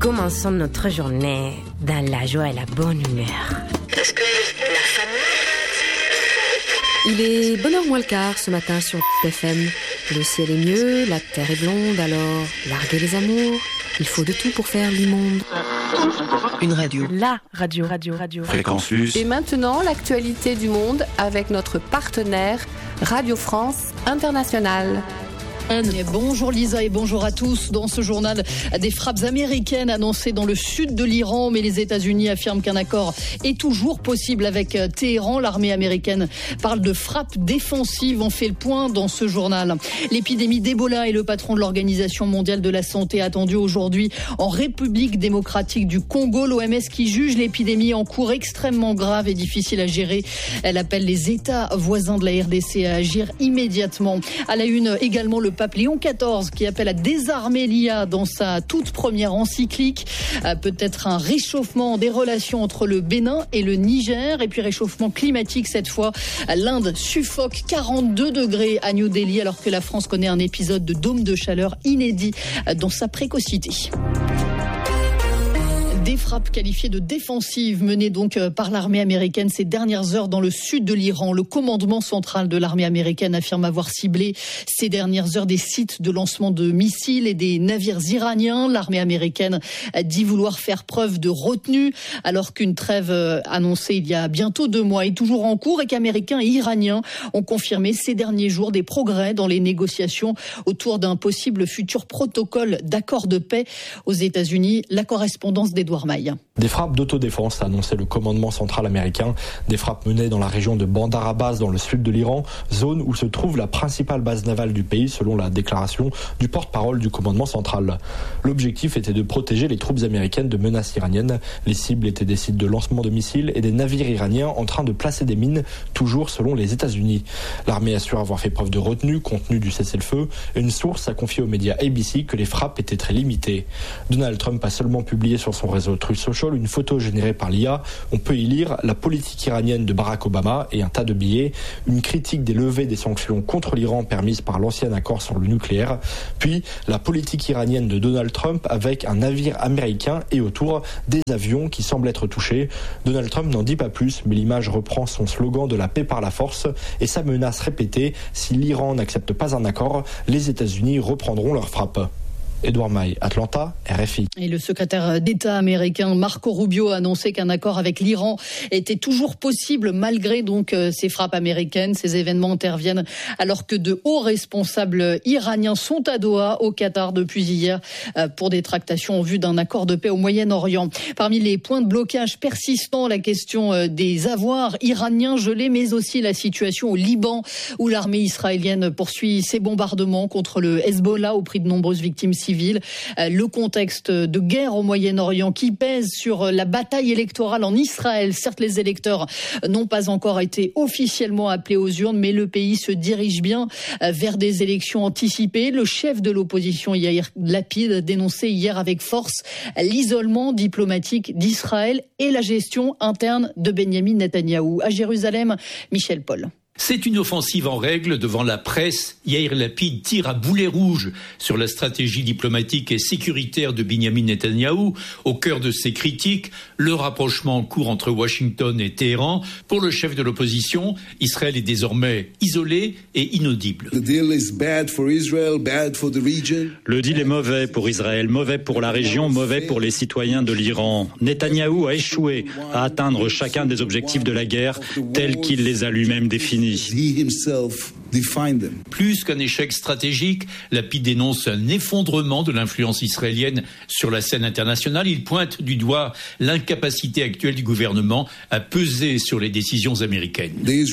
Commençons notre journée dans la joie et la bonne humeur. Est-ce que la famille... Il est bonne heure moins le quart ce matin sur FM. Le ciel est mieux, la terre est blonde, alors larguez les amours. Il faut de tout pour faire l'immonde. Une radio. La radio. Fréquence Plus. Et maintenant, l'actualité du monde avec notre partenaire Radio France Internationale. Bonjour Lisa et bonjour à tous. Dans ce journal, des frappes américaines annoncées dans le sud de l'Iran, mais les États-Unis affirment qu'un accord est toujours possible avec Téhéran. L'armée américaine parle de frappes défensives. On fait le point dans ce journal. L'épidémie d'Ebola et le patron de l'Organisation mondiale de la santé attendu aujourd'hui en République démocratique du Congo. L'OMS qui juge l'épidémie en cours extrêmement grave et difficile à gérer. Elle appelle les États voisins de la RDC à agir immédiatement. À la une également le pape Léon XIV qui appelle à désarmer l'IA dans sa toute première encyclique. Peut-être un réchauffement des relations entre le Bénin et le Niger. Et puis réchauffement climatique cette fois. L'Inde suffoque 42 degrés à New Delhi alors que la France connaît un épisode de dôme de chaleur inédit dans sa précocité. Des frappes qualifiées de défensives menées donc par l'armée américaine ces dernières heures dans le sud de l'Iran. Le commandement central de l'armée américaine affirme avoir ciblé ces dernières heures des sites de lancement de missiles et des navires iraniens. L'armée américaine dit vouloir faire preuve de retenue alors qu'une trêve annoncée il y a bientôt 2 mois est toujours en cours et qu'Américains et Iraniens ont confirmé ces derniers jours des progrès dans les négociations autour d'un possible futur protocole d'accord de paix aux États-Unis. La correspondance d'Edouard Maille. Des frappes d'autodéfense, a annoncé le commandement central américain. Des frappes menées dans la région de Bandar Abbas, dans le sud de l'Iran, zone où se trouve la principale base navale du pays, selon la déclaration du porte-parole du commandement central. L'objectif était de protéger les troupes américaines de menaces iraniennes. Les cibles étaient des sites de lancement de missiles et des navires iraniens en train de placer des mines, toujours selon les États-Unis. L'armée assure avoir fait preuve de retenue, compte tenu du cessez-le-feu. Une source a confié aux médias ABC que les frappes étaient très limitées. Donald Trump a seulement publié sur son réseau Truth Social une photo générée par l'IA. On peut y lire la politique iranienne de Barack Obama et un tas de billets, une critique des levées des sanctions contre l'Iran permises par l'ancien accord sur le nucléaire, puis la politique iranienne de Donald Trump avec un navire américain et autour des avions qui semblent être touchés. Donald Trump n'en dit pas plus, mais l'image reprend son slogan de la paix par la force et sa menace répétée: si l'Iran n'accepte pas un accord, les États-Unis reprendront leurs frappes. Edouard Maille, Atlanta, RFI. Et le secrétaire d'État américain Marco Rubio a annoncé qu'un accord avec l'Iran était toujours possible malgré donc ces frappes américaines. Ces événements interviennent alors que de hauts responsables iraniens sont à Doha, au Qatar, depuis hier pour des tractations en vue d'un accord de paix au Moyen-Orient. Parmi les points de blocage persistants, la question des avoirs iraniens gelés, mais aussi la situation au Liban où l'armée israélienne poursuit ses bombardements contre le Hezbollah au prix de nombreuses victimes civiles. Le contexte de guerre au Moyen-Orient qui pèse sur la bataille électorale en Israël. Certes, les électeurs n'ont pas encore été officiellement appelés aux urnes, mais le pays se dirige bien vers des élections anticipées. Le chef de l'opposition, Yair Lapid, dénonçait hier avec force l'isolement diplomatique d'Israël et la gestion interne de Benyamin Netanyahou. À Jérusalem, Michel Paul. C'est une offensive en règle devant la presse. Yair Lapid tire à boulet rouge sur la stratégie diplomatique et sécuritaire de Benyamin Netanyahou. Au cœur de ses critiques, le rapprochement en cours entre Washington et Téhéran. Pour le chef de l'opposition, Israël est désormais isolé et inaudible. Le deal est mauvais pour Israël, mauvais pour la région, mauvais pour les citoyens de l'Iran. Netanyahou a échoué à atteindre chacun des objectifs de la guerre tels qu'il les a lui-même définis. Plus qu'un échec stratégique, Lapid dénonce un effondrement de l'influence israélienne sur la scène internationale. Il pointe du doigt l'incapacité actuelle du gouvernement à peser sur les décisions américaines.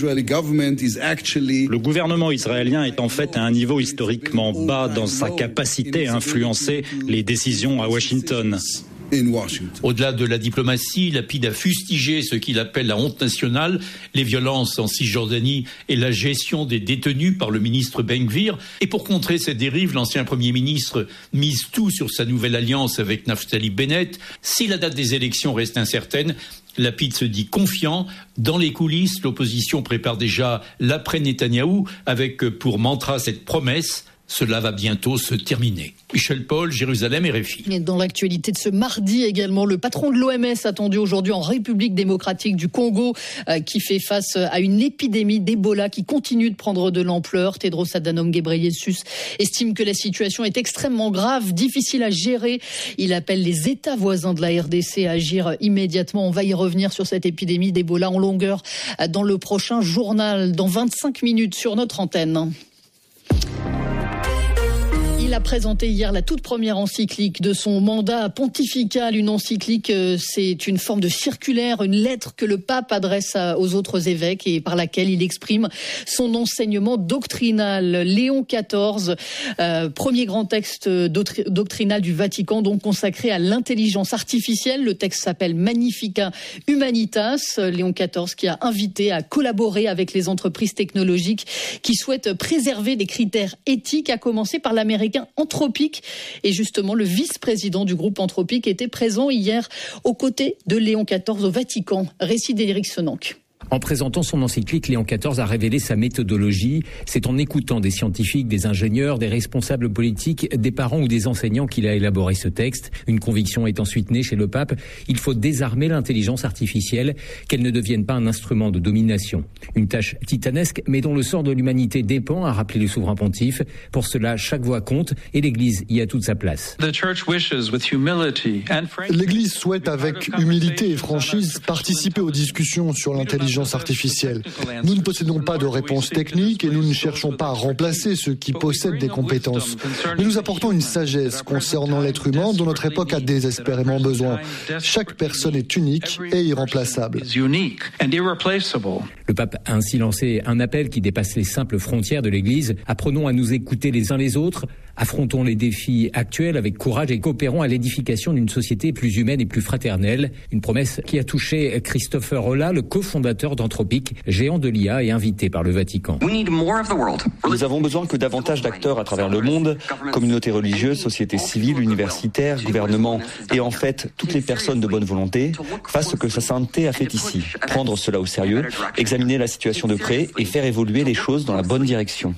Le gouvernement israélien est en fait à un niveau historiquement bas dans sa capacité à influencer les décisions à Washington. Au-delà de la diplomatie, Lapid a fustigé ce qu'il appelle la honte nationale, les violences en Cisjordanie et la gestion des détenus par le ministre Ben Gvir. Et pour contrer cette dérive, l'ancien Premier ministre mise tout sur sa nouvelle alliance avec Naftali Bennett. Si la date des élections reste incertaine, Lapid se dit confiant. Dans les coulisses, l'opposition prépare déjà l'après-Netanyahou avec pour mantra cette promesse: cela va bientôt se terminer. Michel Paul, Jérusalem, RFI. Et dans l'actualité de ce mardi également, le patron de l'OMS attendu aujourd'hui en République démocratique du Congo qui fait face à une épidémie d'Ebola qui continue de prendre de l'ampleur. Tedros Adhanom Ghebreyesus estime que la situation est extrêmement grave, difficile à gérer. Il appelle les États voisins de la RDC à agir immédiatement. On va y revenir sur cette épidémie d'Ebola en longueur dans le prochain journal, dans 25 minutes sur notre antenne. Il a présenté hier la toute première encyclique de son mandat pontifical. Une encyclique, c'est une forme de circulaire, une lettre que le pape adresse aux autres évêques et par laquelle il exprime son enseignement doctrinal. Léon XIV, premier grand texte doctrinal du Vatican, donc consacré à l'intelligence artificielle. Le texte s'appelle Magnificat Humanitas. Léon XIV qui a invité à collaborer avec les entreprises technologiques qui souhaitent préserver des critères éthiques, à commencer par l'américain Anthropic. Et justement, le vice-président du groupe Anthropic était présent hier aux côtés de Léon XIV au Vatican. Récit d'Éric Senanc. En présentant son encyclique, Léon XIV a révélé sa méthodologie. C'est en écoutant des scientifiques, des ingénieurs, des responsables politiques, des parents ou des enseignants qu'il a élaboré ce texte. Une conviction est ensuite née chez le pape. Il faut désarmer l'intelligence artificielle, qu'elle ne devienne pas un instrument de domination. Une tâche titanesque, mais dont le sort de l'humanité dépend, a rappelé le souverain pontife. Pour cela, chaque voix compte et l'Église y a toute sa place. L'Église souhaite avec humilité et franchise participer aux discussions sur l'intelligence artificielle. Nous ne possédons pas de réponse technique et nous ne cherchons pas à remplacer ceux qui possèdent des compétences. Mais nous apportons une sagesse concernant l'être humain dont notre époque a désespérément besoin. Chaque personne est unique et irremplaçable. Le pape a ainsi lancé un appel qui dépasse les simples frontières de l'Église. Apprenons à nous écouter les uns les autres, affrontons les défis actuels avec courage et coopérons à l'édification d'une société plus humaine et plus fraternelle. Une promesse qui a touché Christopher Olah, le cofondateur d'Anthropic, géant de l'IA et invité par le Vatican. Nous avons besoin que davantage d'acteurs à travers le monde, communautés religieuses, sociétés civiles, universitaires, gouvernements et en fait toutes les personnes de bonne volonté fassent ce que sa sainteté a fait ici. Prendre cela au sérieux, examiner la situation de près et faire évoluer les choses dans la bonne direction.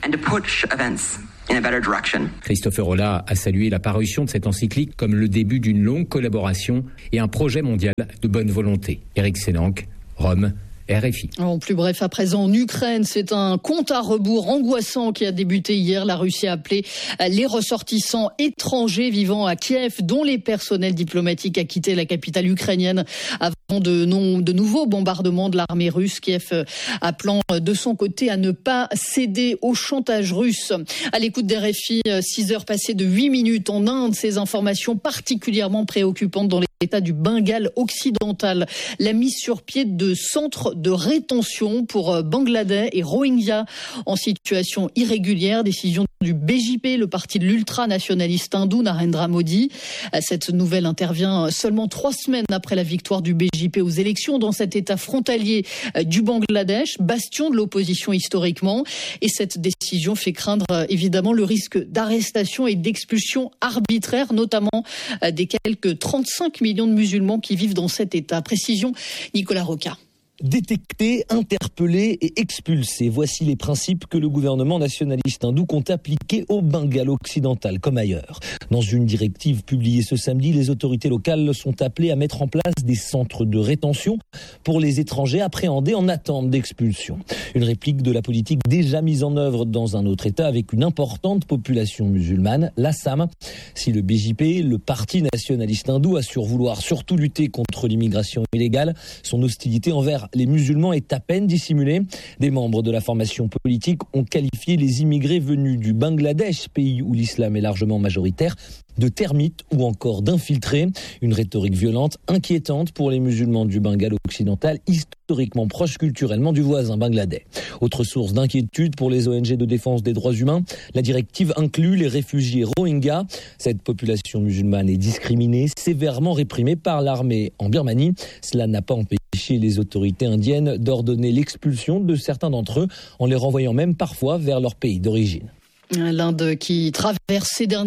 Christopher Olah a salué la parution de cette encyclique comme le début d'une longue collaboration et un projet mondial de bonne volonté. Éric Senanc, Rome, RFI. En plus bref, à présent en Ukraine, c'est un compte à rebours angoissant qui a débuté hier. La Russie a appelé les ressortissants étrangers vivant à Kiev, dont les personnels diplomatiques, à quitter la capitale ukrainienne avant de nouveaux bombardements de l'armée russe. Kiev appelant de son côté à ne pas céder au chantage russe. À l'écoute des RFI, 6 heures passées de 8 minutes en Inde, ces informations particulièrement préoccupantes dans l'État du Bengale occidental. La mise sur pied de centres de rétention pour Bangladais et Rohingyas en situation irrégulière. Décision du BJP, le parti de l'ultranationaliste hindou Narendra Modi. Cette nouvelle intervient seulement 3 semaines après la victoire du BJP aux élections dans cet État frontalier du Bangladesh, bastion de l'opposition historiquement. Et cette décision fait craindre évidemment le risque d'arrestation et d'expulsion arbitraire, notamment des quelques 35 millions de musulmans qui vivent dans cet État. Précision, Nicolas Roca. Détecter, interpeller et expulser. Voici les principes que le gouvernement nationaliste hindou compte appliquer au Bengale occidental comme ailleurs. Dans une directive publiée ce samedi, les autorités locales sont appelées à mettre en place des centres de rétention pour les étrangers appréhendés en attente d'expulsion. Une réplique de la politique déjà mise en œuvre dans un autre État avec une importante population musulmane, l'Assam. Si le BJP, le parti nationaliste hindou, assure vouloir surtout lutter contre l'immigration illégale, son hostilité envers les musulmans est à peine dissimulée. Des membres de la formation politique ont qualifié les immigrés venus du Bangladesh, pays où l'islam est largement majoritaire, de termites ou encore d'infiltrés. Une rhétorique violente, inquiétante pour les musulmans du Bengale occidental, historiquement proche culturellement du voisin bangladais. Autre source d'inquiétude pour les ONG de défense des droits humains, la directive inclut les réfugiés Rohingyas. Cette population musulmane est discriminée, sévèrement réprimée par l'armée en Birmanie. Cela n'a pas empêché les autorités indiennes d'ordonner l'expulsion de certains d'entre eux, en les renvoyant même parfois vers leur pays d'origine. L'Inde qui traverse ces derniers jours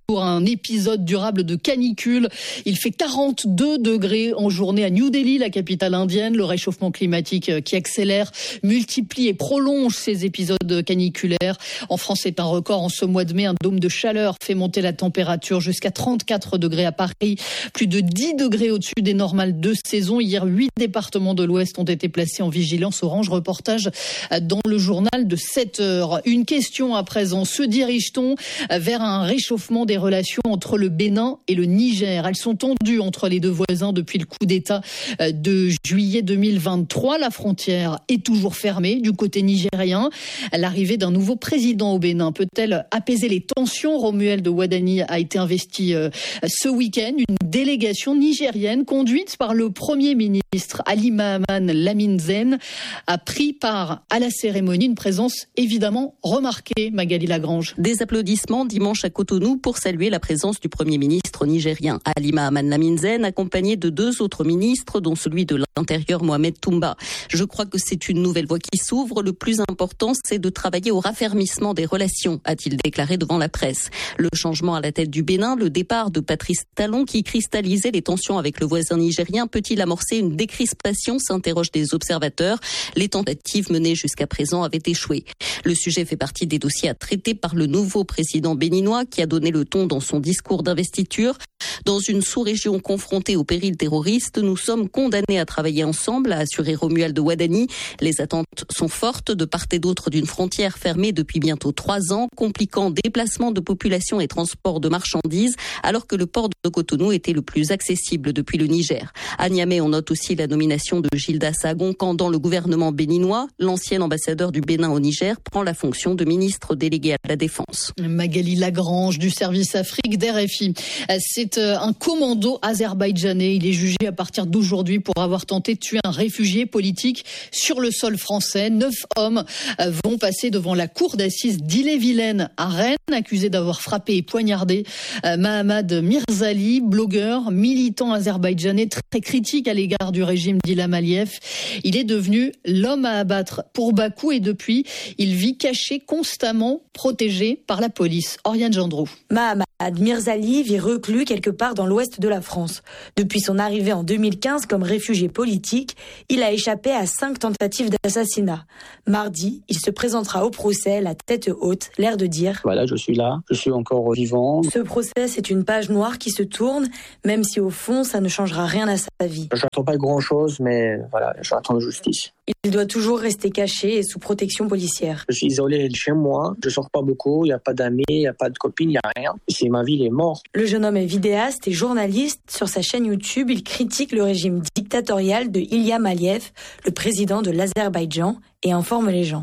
un épisode durable de canicule. Il fait 42 degrés en journée à New Delhi, la capitale indienne. Le réchauffement climatique qui accélère, multiplie et prolonge ces épisodes caniculaires. En France, c'est un record en ce mois de mai. Un dôme de chaleur fait monter la température jusqu'à 34 degrés à Paris. Plus de 10 degrés au-dessus des normales de saison. Hier, 8 départements de l'Ouest ont été placés en vigilance orange. Reportage dans le journal de 7 heures. Une question à présent. Se dirige-t-on vers un réchauffement des relations entre le Bénin et le Niger? Elles sont tendues entre les deux voisins depuis le coup d'État de juillet 2023. La frontière est toujours fermée du côté nigérien. L'arrivée d'un nouveau président au Bénin peut-elle apaiser les tensions? Romuald Wadani a été investi ce week-end. Une délégation nigérienne conduite par le Premier ministre Ali Mahaman Lamine Zen a pris part à la cérémonie. Une présence évidemment remarquée, Magali Lagrange. Des applaudissements dimanche à Cotonou pour saluer la présence du Premier ministre nigérien Ali Mahaman Lamine Zen, accompagné de 2 autres ministres, dont celui de l'Intérieur Mohamed Toumba. Je crois que c'est une nouvelle voie qui s'ouvre. Le plus important, c'est de travailler au raffermissement des relations, a-t-il déclaré devant la presse. Le changement à la tête du Bénin, le départ de Patrice Talon qui cristallisait les tensions avec le voisin nigérien, peut-il amorcer une décrispation, s'interrogent des observateurs. Les tentatives menées jusqu'à présent avaient échoué. Le sujet fait partie des dossiers à traiter par le nouveau président béninois qui a donné le ton dans son discours d'investiture. Dans une sous-région confrontée au péril terroriste, nous sommes condamnés à travailler ensemble, a assuré Romuald Wadani. Les attentes sont fortes de part et d'autre d'une frontière fermée depuis bientôt 3 ans, compliquant déplacement de population et transport de marchandises, alors que le port de Cotonou était le plus accessible depuis le Niger. À Niamey, on note aussi la nomination de Gilda Sagoncan dans le gouvernement béninois. L'ancien ambassadeur du Bénin au Niger prend la fonction de ministre délégué à la Défense. Magali Lagrange du service Afrique d'RFI. C'est un commando azerbaïdjanais. Il est jugé à partir d'aujourd'hui pour avoir tenté de tuer un réfugié politique sur le sol français. 9 hommes vont passer devant la cour d'assises d'Ille-et-Vilaine à Rennes, accusés d'avoir frappé et poignardé Mahamad Mirzali, blogueur, militant azerbaïdjanais très critique à l'égard du régime d'Ilham Aliyev. Il est devenu l'homme à abattre pour Bakou et depuis, il vit caché, constamment protégé par la police. Oriane Gendreau. Mahamad Mirzali vit reclus quelque part dans l'ouest de la France. Depuis son arrivée en 2015 comme réfugié politique, il a échappé à 5 tentatives d'assassinat. Mardi, il se présentera au procès, la tête haute, l'air de dire « Voilà, je suis là, je suis encore vivant ». Ce procès, c'est une page noire qui se tourne, même si au fond, ça ne changera rien à sa vie. J'attends pas grand-chose, mais voilà, j'attends la justice. Il doit toujours rester caché et sous protection policière. Je suis isolé chez moi, je sors pas beaucoup, il n'y a pas d'amis, il n'y a pas de copines, il n'y a rien. C'est ma vie, il est mort. Le jeune homme est vidéaste et journaliste. Sur sa chaîne YouTube, il critique le régime dictatorial de Ilham Aliyev, le président de l'Azerbaïdjan, et informe les gens.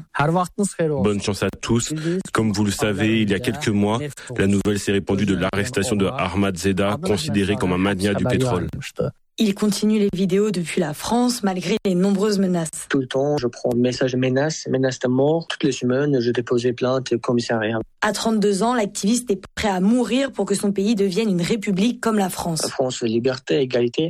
Bonne chance à tous. Comme vous le savez, il y a quelques mois, la nouvelle s'est répandue de l'arrestation de Ahmad Zeda, considéré comme un magnat du pétrole. Il continue les vidéos depuis la France, malgré les nombreuses menaces. Tout le temps, je prends message menace de mort. Toutes les semaines, je déposais plainte au commissariat. À 32 ans, l'activiste est prêt à mourir pour que son pays devienne une république comme la France. La France, liberté, égalité.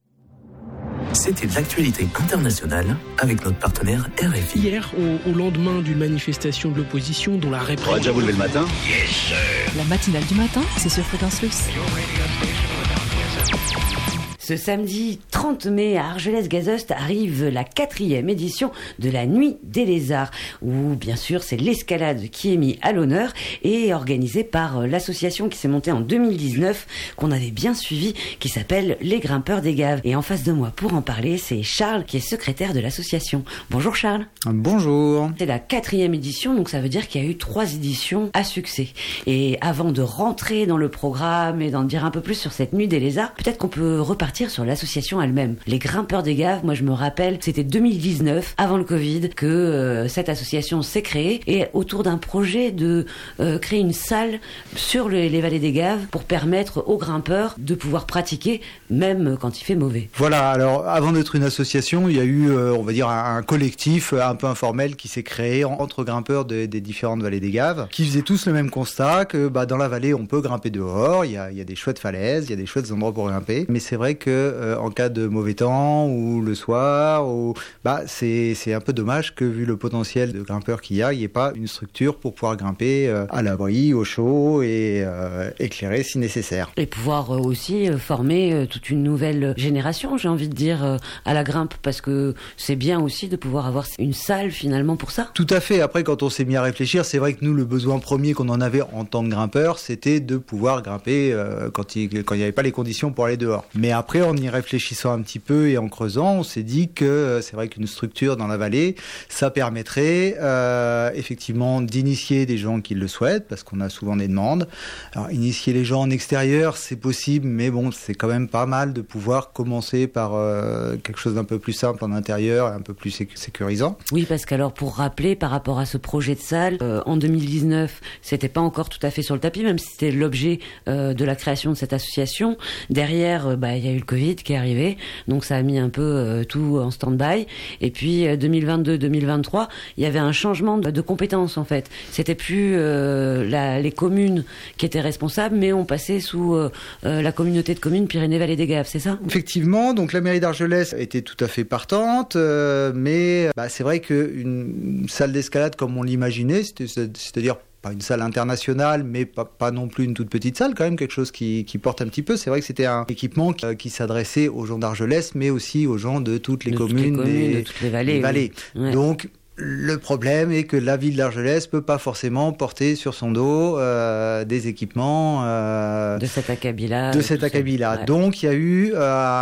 C'était l'actualité internationale avec notre partenaire RFI. Hier, au lendemain d'une manifestation de l'opposition dont la répression... On va déjà vous lever le matin. La matinale du matin, c'est sur Fréquence Luxe. Ce samedi 30 mai à Argelès-Gazost arrive la 4e édition de la Nuit des Lézards, où bien sûr c'est l'escalade qui est mise à l'honneur et organisée par l'association qui s'est montée en 2019, qu'on avait bien suivi, qui s'appelle Les Grimpeurs des Gaves. Et en face de moi pour en parler, c'est Charles qui est secrétaire de l'association. Bonjour Charles. Bonjour. C'est la 4e édition, donc ça veut dire qu'il y a eu 3 éditions à succès. Et avant de rentrer dans le programme et d'en dire un peu plus sur cette Nuit des Lézards, peut-être qu'on peut repartir sur l'association elle-même. Les Grimpeurs des Gaves, moi je me rappelle, c'était 2019, avant le Covid, que cette association s'est créée et autour d'un projet de créer une salle sur les vallées des Gaves pour permettre aux grimpeurs de pouvoir pratiquer même quand il fait mauvais. Voilà, alors avant d'être une association, il y a eu, on va dire, un collectif un peu informel qui s'est créé entre grimpeurs des différentes vallées des Gaves, qui faisaient tous le même constat que dans la vallée on peut grimper dehors, il y a des chouettes falaises, il y a des chouettes endroits pour grimper, mais c'est vrai que en cas de de mauvais temps ou le soir. C'est un peu dommage que vu le potentiel de grimpeurs qu'il y a, il n'y ait pas une structure pour pouvoir grimper à l'abri, au chaud et éclairer si nécessaire. Et pouvoir aussi former toute une nouvelle génération, j'ai envie de dire, à la grimpe, parce que c'est bien aussi de pouvoir avoir une salle finalement pour ça. Tout à fait. Après, quand on s'est mis à réfléchir, c'est vrai que nous, le besoin premier qu'on en avait en tant que grimpeur, c'était de pouvoir grimper quand il n'y avait pas les conditions pour aller dehors. Mais après, en y réfléchissant un petit peu et en creusant, on s'est dit que c'est vrai qu'une structure dans la vallée, ça permettrait effectivement d'initier des gens qui le souhaitent, parce qu'on a souvent des demandes. Alors, initier les gens en extérieur, c'est possible, mais bon, c'est quand même pas mal de pouvoir commencer par quelque chose d'un peu plus simple en intérieur et un peu plus sécurisant. Oui, parce qu'alors, pour rappeler, par rapport à ce projet de salle, en 2019, c'était pas encore tout à fait sur le tapis, même si c'était l'objet de la création de cette association. Derrière, il y a eu le Covid qui est arrivé, donc ça a mis un peu tout en stand-by. Et puis 2022-2023, il y avait un changement de compétences en fait. C'était plus les communes qui étaient responsables, mais on passait sous la communauté de communes Pyrénées-Vallée des Gaves, c'est ça ? Effectivement, donc la mairie d'Argelès était tout à fait partante, mais c'est vrai qu'une salle d'escalade comme on l'imaginait, c'est-à-dire pas une salle internationale, mais pas non plus une toute petite salle, quand même quelque chose qui porte un petit peu. C'est vrai que c'était un équipement qui s'adressait aux gens d'Argelès, mais aussi aux gens de toutes les communes, de toutes les vallées. Oui. Donc, le problème est que la ville d'Argelès peut pas forcément porter sur son dos des équipements de cet acabit-là. Ouais. Donc il y a eu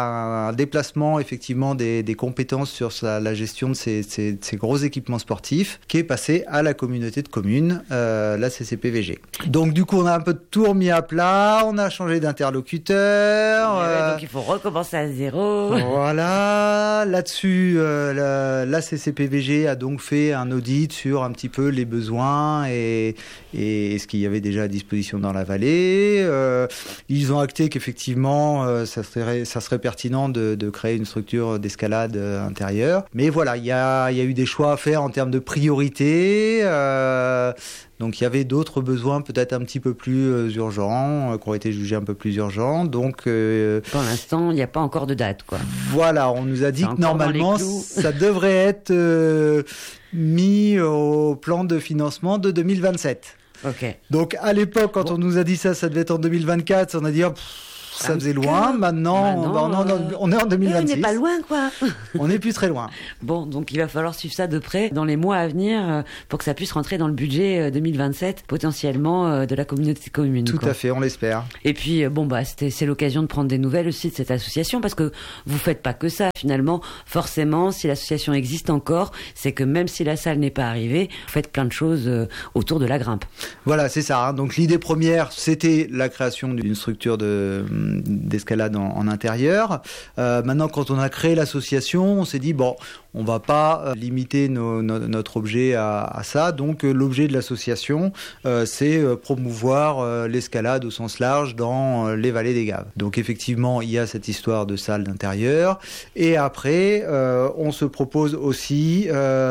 un déplacement effectivement des compétences sur la gestion de ces gros équipements sportifs qui est passé à la communauté de communes, la CCPVG. Donc du coup on a un peu tout remis à plat, on a changé d'interlocuteur. Donc il faut recommencer à zéro. Voilà, là-dessus la CCPVG a donc fait un audit sur un petit peu les besoins et ce qu'il y avait déjà à disposition dans la vallée. Ils ont acté qu'effectivement, ça serait pertinent de créer une structure d'escalade intérieure. Mais voilà, il y a eu des choix à faire en termes de priorité. Donc il y avait d'autres besoins peut-être un petit peu plus urgents, qui ont été jugés un peu plus urgents. Donc pour l'instant, il n'y a pas encore de date, quoi. Voilà, on nous a dit que normalement, ça devrait être mis au plan de financement de 2027. Ok. Donc à l'époque, quand on nous a dit ça devait être en 2024, on a dit ça faisait loin. Maintenant, on est en 2026. On n'est pas loin, quoi. On n'est plus très loin. Bon, donc il va falloir suivre ça de près dans les mois à venir pour que ça puisse rentrer dans le budget 2027, potentiellement de la communauté de communes. Tout à fait, on l'espère. Et puis, c'est l'occasion de prendre des nouvelles aussi de cette association, parce que vous faites pas que ça. Finalement, forcément, si l'association existe encore, c'est que même si la salle n'est pas arrivée, vous faites plein de choses autour de la grimpe. Voilà, c'est ça. Hein. Donc l'idée première, c'était la création d'une structure d'escalade en intérieur. Maintenant, quand on a créé l'association, on s'est dit on va pas limiter notre objet à ça. Donc l'objet de l'association, c'est promouvoir l'escalade au sens large dans les vallées des Gaves. Donc effectivement, il y a cette histoire de salle d'intérieur. Et après, on se propose aussi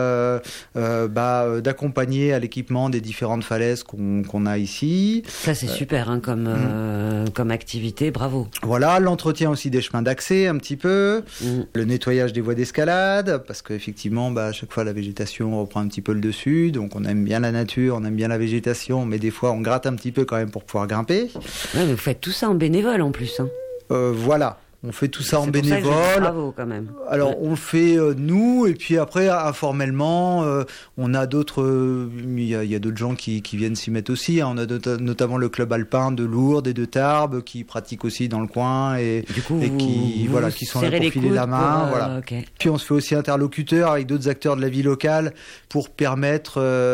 d'accompagner à l'équipement des différentes falaises qu'on a ici. Ça, c'est super comme activité. Bravo. Voilà, l'entretien aussi des chemins d'accès un petit peu, le nettoyage des voies d'escalade, parce qu'effectivement, à chaque fois, la végétation reprend un petit peu le dessus, donc on aime bien la nature, on aime bien la végétation, mais des fois, on gratte un petit peu quand même pour pouvoir grimper. Ouais, mais vous faites tout ça en bénévole en plus. Hein. Voilà. On fait tout ça en bénévole. Bravo quand même. Alors on le fait nous, et puis après informellement, on a d'autres. Il y a d'autres gens qui viennent s'y mettre aussi. Hein. On a notamment le club alpin de Lourdes et de Tarbes qui pratiquent aussi dans le coin et qui sont là pour filer la main. Voilà. Okay. Puis on se fait aussi interlocuteur avec d'autres acteurs de la vie locale pour permettre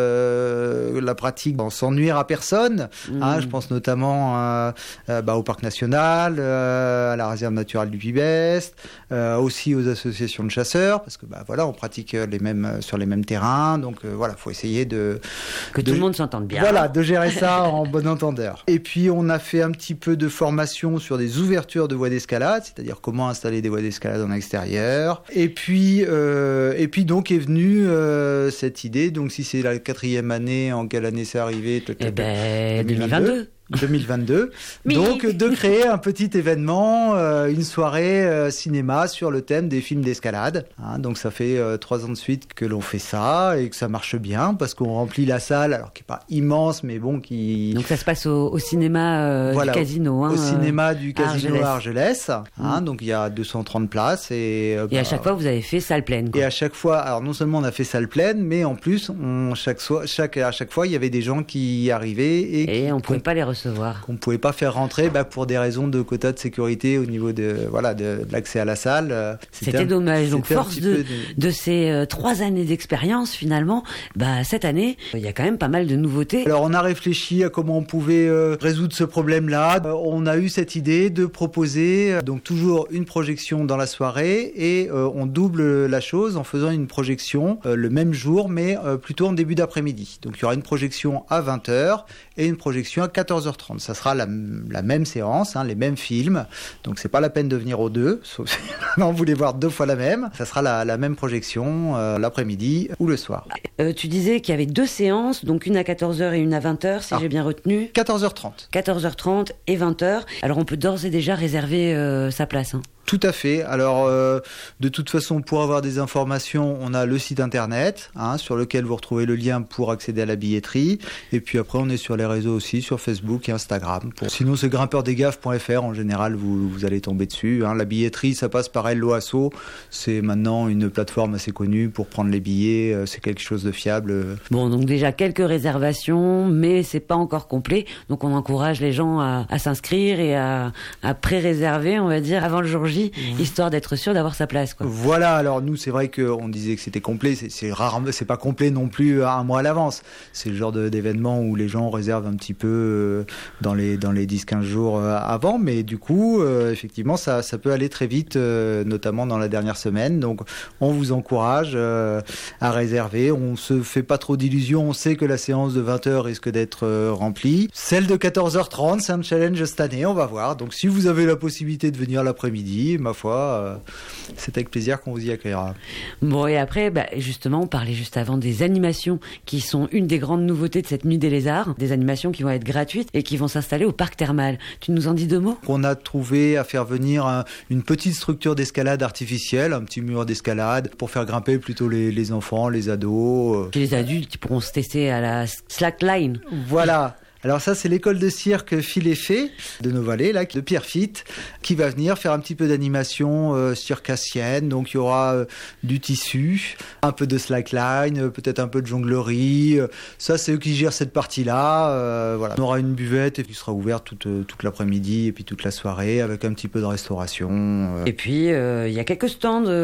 la pratique sans nuire à personne. Hein, je pense notamment au parc national, à la réserve naturelle du Puy-Best, aussi aux associations de chasseurs, parce que on pratique sur les mêmes terrains, donc faut essayer que tout le monde s'entende bien. Voilà, de gérer ça en bon entendeur. Et puis on a fait un petit peu de formation sur des ouvertures de voies d'escalade, c'est-à-dire comment installer des voies d'escalade en extérieur. Et puis donc est venue cette idée. Donc si c'est la 4e année, en quelle année c'est arrivé? 2022. 2022. Donc de créer un petit événement, une soirée cinéma sur le thème des films d'escalade. Donc ça fait 3 ans de suite que l'on fait ça et que ça marche bien parce qu'on remplit la salle, alors qui est pas immense, mais bon qui. Donc ça se passe au cinéma du Casino. Au cinéma du Casino à Argelès. Donc il y a 230 places et à chaque fois vous avez fait salle pleine. Et à chaque fois, alors non seulement on a fait salle pleine, mais en plus à chaque fois il y avait des gens qui arrivaient et on pouvait pas les recevoir. Qu'on pouvait pas faire rentrer pour des raisons de quota de sécurité au niveau de l'accès à la salle. C'était dommage. Donc force de ces 3 années d'expérience finalement, cette année il y a quand même pas mal de nouveautés. Alors on a réfléchi à comment on pouvait résoudre ce problème-là. On a eu cette idée de proposer donc toujours une projection dans la soirée et on double la chose en faisant une projection le même jour mais plutôt en début d'après-midi. Donc il y aura une projection à 20h et une projection à 14h30. Ça sera la même séance, les mêmes films. Donc c'est pas la peine de venir aux deux, sauf si on voulait voir 2 fois la même. Ça sera la même projection l'après-midi ou le soir. Tu disais qu'il y avait 2 séances, donc une à 14h et une à 20h, si j'ai bien retenu. 14h30. 14h30 et 20h. Alors on peut d'ores et déjà réserver sa place. Tout à fait. Alors, de toute façon, pour avoir des informations, on a le site internet sur lequel vous retrouvez le lien pour accéder à la billetterie. Et puis après, on est sur les réseaux aussi, sur Facebook et Instagram. Sinon, c'est grimpeurdesgaffes.fr. En général, vous allez tomber dessus. La billetterie, ça passe par Helloasso. C'est maintenant une plateforme assez connue pour prendre les billets. C'est quelque chose de fiable. Bon, donc déjà quelques réservations, mais c'est pas encore complet. Donc, on encourage les gens à s'inscrire et à pré-réserver, on va dire, avant le jour J. Histoire d'être sûr d'avoir sa place, quoi. Voilà, alors nous c'est vrai qu'on disait que c'était complet, c'est rarement, c'est pas complet non plus à un mois à l'avance. C'est le genre d'événement où les gens réservent un petit peu dans les 10-15 jours avant, mais du coup effectivement ça peut aller très vite, notamment dans la dernière semaine. Donc on vous encourage à réserver, on se fait pas trop d'illusions, on sait que la séance de 20h risque d'être remplie. Celle de 14h30, c'est un challenge cette année, on va voir. Donc si vous avez la possibilité de venir l'après-midi, ma foi, c'est avec plaisir qu'on vous y accueillera. Bon, et après, justement, on parlait juste avant des animations qui sont une des grandes nouveautés de cette Nuit des Lézards, des animations qui vont être gratuites et qui vont s'installer au parc thermal. Tu nous en dis 2 mots ? On a trouvé à faire venir une petite structure d'escalade artificielle, un petit mur d'escalade pour faire grimper plutôt les enfants, les ados. Et les adultes qui pourront se tester à la slackline. Voilà. Alors ça, c'est l'école de cirque Fil et Fée de nos vallées, là, de Pierre Fitte, qui va venir faire un petit peu d'animation circassienne. Donc il y aura du tissu, un peu de slackline, peut-être un peu de jonglerie. Ça, c'est eux qui gèrent cette partie-là. Voilà. On aura une buvette qui sera ouverte toute l'après-midi et puis toute la soirée avec un petit peu de restauration. Et puis, il y a quelques stands